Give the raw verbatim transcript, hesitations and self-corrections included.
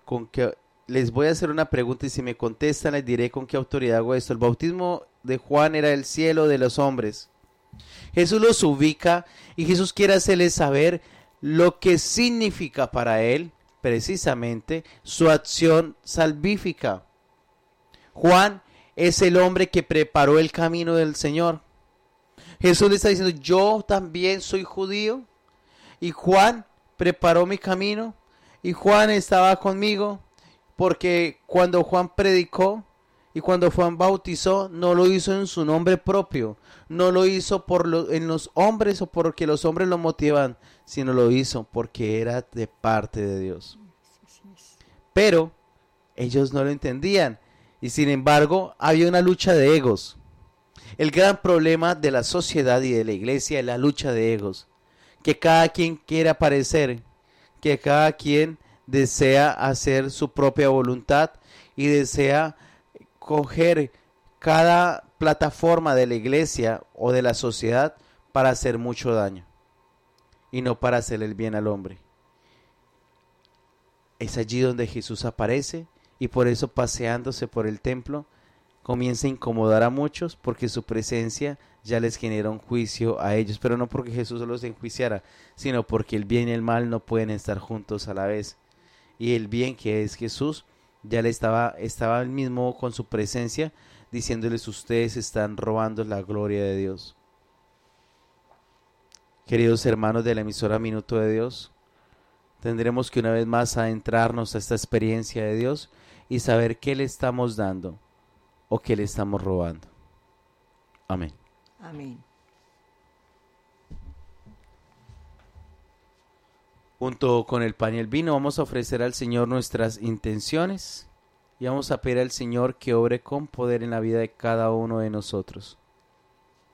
con qué, les voy a hacer una pregunta y si me contestan les diré con qué autoridad hago esto. El bautismo de Juan era el cielo de los hombres. Jesús los ubica y Jesús quiere hacerles saber lo que significa para él, precisamente, su acción salvífica. Juan es el hombre que preparó el camino del Señor. Jesús le está diciendo, yo también soy judío y Juan preparó mi camino y Juan estaba conmigo porque cuando Juan predicó y cuando Juan bautizó, no lo hizo en su nombre propio, no lo hizo por lo, en los hombres o porque los hombres lo motivan, sino lo hizo porque era de parte de Dios. Pero ellos no lo entendían y sin embargo había una lucha de egos. El gran problema de la sociedad y de la iglesia es la lucha de egos, que cada quien quiere aparecer, que cada quien desea hacer su propia voluntad y desea coger cada plataforma de la iglesia o de la sociedad para hacer mucho daño y no para hacer el bien al hombre. Es allí donde Jesús aparece y por eso paseándose por el templo comienza a incomodar a muchos porque su presencia ya les genera un juicio a ellos, pero no porque Jesús los enjuiciara, sino porque el bien y el mal no pueden estar juntos a la vez. Y el bien, que es Jesús, ya le estaba, estaba él mismo con su presencia diciéndoles, ustedes están robando la gloria de Dios. Queridos hermanos de la emisora Minuto de Dios, tendremos que una vez más adentrarnos a esta experiencia de Dios y saber qué le estamos dando o qué le estamos robando. Amén. Amén. Junto con el pan y el vino vamos a ofrecer al Señor nuestras intenciones y vamos a pedir al Señor que obre con poder en la vida de cada uno de nosotros.